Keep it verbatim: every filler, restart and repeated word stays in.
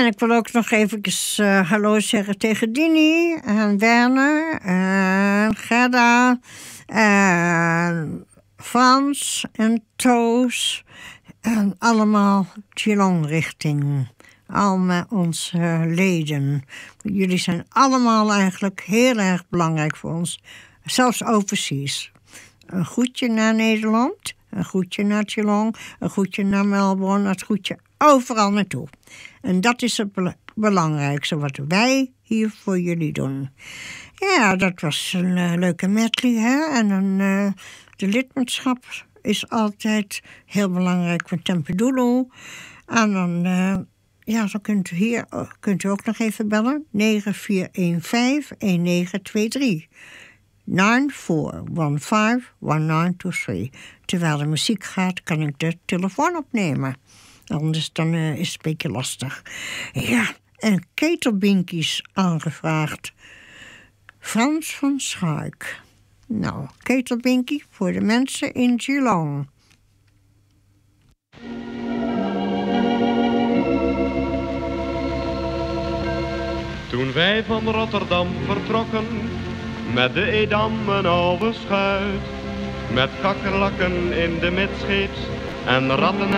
ik wil ook nog even uh, hallo zeggen tegen Dini en Werner en Gerda en Frans en Toos en allemaal Geelong richting. Al met onze leden. Jullie zijn allemaal eigenlijk heel erg belangrijk voor ons. Zelfs overseas. Een groetje naar Nederland. Een groetje naar Geelong. Een groetje naar Melbourne. Een groetje overal naartoe. En dat is het be- belangrijkste wat wij hier voor jullie doen. Ja, dat was een uh, leuke medley, hè. En een, uh, de lidmaatschap is altijd heel belangrijk voor Tempedulu. En dan... Uh, Ja, dan kunt u hier kunt u ook nog even bellen. negen vier een vijf een negen twee drie. nine four one five one nine two three. Terwijl de muziek gaat, kan ik de telefoon opnemen. Anders dan uh, is het een beetje lastig. Ja, en ketelbinkies aangevraagd. Frans van Schaik. Nou, ketelbinkie voor de mensen in Geelong. Toen wij van Rotterdam vertrokken, met de Edam een oude schuit, met kakkerlakken in de midscheeps en ratten